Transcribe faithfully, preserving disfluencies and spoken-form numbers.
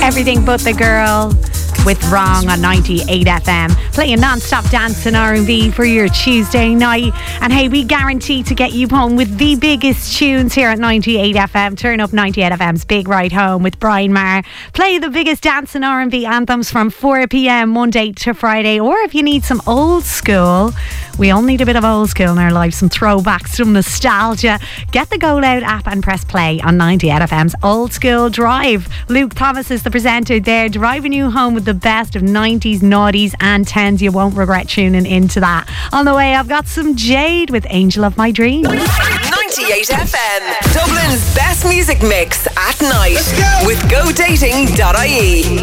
Everything But the Girl with Wrong on ninety-eight F M. Playing non-stop dance and R and B for your Tuesday night. And hey, we guarantee to get you home with the biggest tunes here at ninety-eight F M. Turn up ninety-eight F M's Big Ride Home with Brian Maher. Play the biggest dance and R and B anthems from four p.m. Monday to Friday. Or if you need some old school, we all need a bit of old school in our lives, some throwbacks, some nostalgia. Get the Go Loud app and press play on ninety-eight F M's Old School Drive. Luke Thomas is the presenter there, driving you home with the best of nineties, noughties and tens. You won't regret tuning into that. On the way, I've got some Jade with Angel of My Dream. ninety-eight F M, Dublin's best music mix at night with go dating dot I E.